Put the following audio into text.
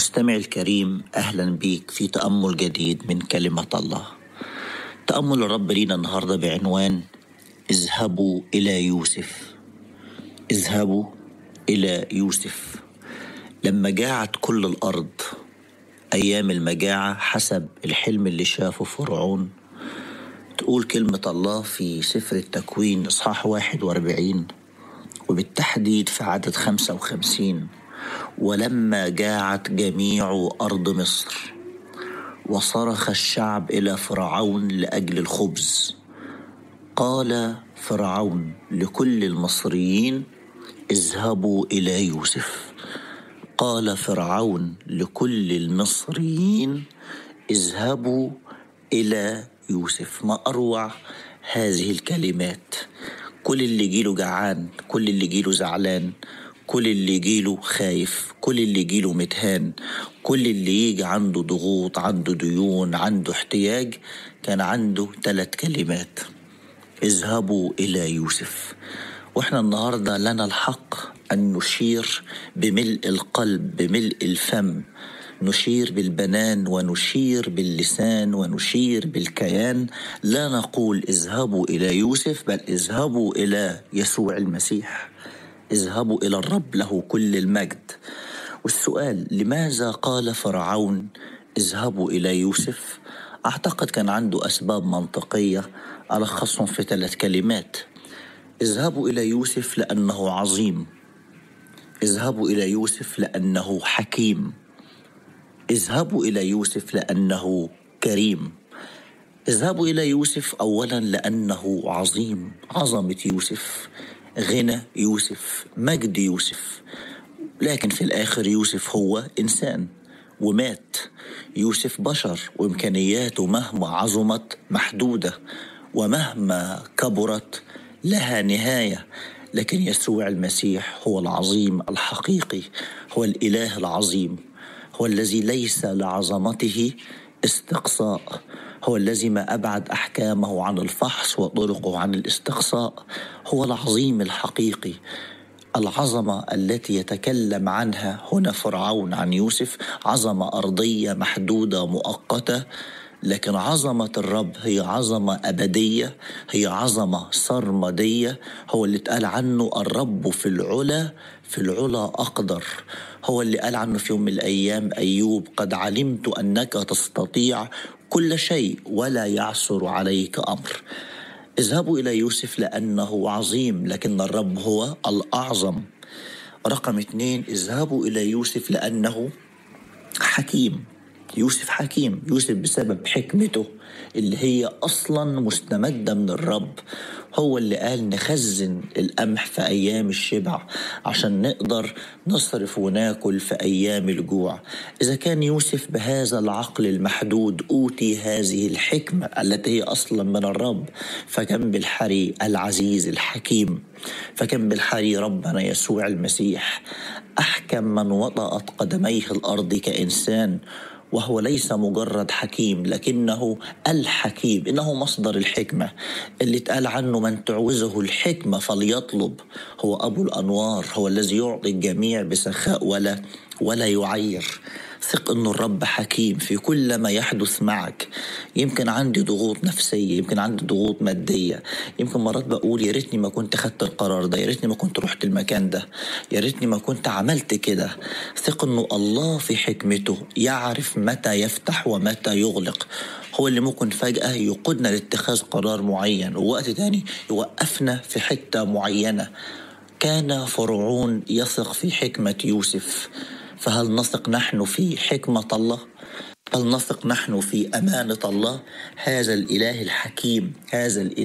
مستمع الكريم، أهلا بيك في تأمل جديد من كلمة الله. تأمل الرب لينا النهاردة بعنوان اذهبوا إلى يوسف. اذهبوا إلى يوسف. لما جاعت كل الأرض أيام المجاعة حسب الحلم اللي شافه فرعون، تقول كلمة الله في سفر التكوين إصحاح 41 وبالتحديد في عدد 55: ولما جاعت جميع أرض مصر وصرخ الشعب إلى فرعون لأجل الخبز، قال فرعون لكل المصريين اذهبوا إلى يوسف. قال فرعون لكل المصريين اذهبوا إلى يوسف. ما أروع هذه الكلمات! كل اللي جيله جعان، كل اللي جيله زعلان، كل اللي جيله خايف، كل اللي جيله متهان، كل اللي يجي عنده ضغوط، عنده ديون، عنده احتياج، كان عنده 3 كلمات: اذهبوا إلى يوسف. واحنا النهاردة لنا الحق أن نشير بملء القلب، بملء الفم، نشير بالبنان ونشير باللسان ونشير بالكيان. لا نقول اذهبوا إلى يوسف، بل اذهبوا إلى يسوع المسيح. اذهبوا إلى الرب له كل المجد. والسؤال: لماذا قال فرعون اذهبوا إلى يوسف؟ أعتقد كان عنده أسباب منطقية ألخصهم في 3 كلمات: اذهبوا إلى يوسف لأنه عظيم، اذهبوا إلى يوسف لأنه حكيم، اذهبوا إلى يوسف لأنه كريم. اذهبوا إلى يوسف أولا لأنه عظيم، عظمة يوسف، غنى يوسف، مجد يوسف. لكن في الآخر يوسف هو إنسان ومات. يوسف بشر وإمكانياته مهما عظمت محدودة، ومهما كبرت لها نهاية. لكن يسوع المسيح هو العظيم الحقيقي، هو الإله العظيم، هو الذي ليس لعظمته استقصاء، هو الذي ما أبعد أحكامه عن الفحص وطرقه عن الاستقصاء. هو العظيم الحقيقي. العظمة التي يتكلم عنها هنا فرعون عن يوسف عظمة أرضية محدودة مؤقتة، لكن عظمة الرب هي عظمة أبدية، هي عظمة سرمدية. هو اللي اتقال عنه الرب في العلا، في العلا أقدر. هو اللي قال عنه في يوم من الأيام أيوب: قد علمت أنك تستطيع كل شيء ولا يعثر عليك أمر. اذهبوا إلى يوسف لأنه عظيم، لكن الرب هو الأعظم. رقم 2: اذهبوا إلى يوسف لأنه حكيم. يوسف حكيم. يوسف بسبب حكمته اللي هي أصلا مستمدة من الرب. هو اللي قال نخزن القمح في أيام الشبع عشان نقدر نصرف وناكل في أيام الجوع. إذا كان يوسف بهذا العقل المحدود أوتي هذه الحكمة التي هي أصلا من الرب، فكم بالحري العزيز الحكيم، فكم بالحري ربنا يسوع المسيح أحكم من وطأت قدميه الأرض كإنسان. وهو ليس مجرد حكيم لكنه الحكيم، إنه مصدر الحكمة اللي اتقال عنه من تعوزه الحكمة فليطلب. هو أبو الأنوار، هو الذي يعطي الجميع بسخاء ولا يعير. ثق أن الرب حكيم في كل ما يحدث معك. يمكن عندي ضغوط نفسية، يمكن عندي ضغوط مادية، يمكن مرات بقول يا ريتني ما كنت خدت القرار ده، يا ريتني ما كنت رحت المكان ده، يا ريتني ما كنت عملت كده. ثق أنه الله في حكمته يعرف متى يفتح ومتى يغلق. هو اللي ممكن فجأة يقودنا لاتخاذ قرار معين ووقت تاني يوقفنا في حتة معينة. كان فرعون يثق في حكمة يوسف، فهل نثق نحن في حكمة الله؟ هل نثق نحن في أمانة الله؟ هذا الإله الحكيم، هذا الإله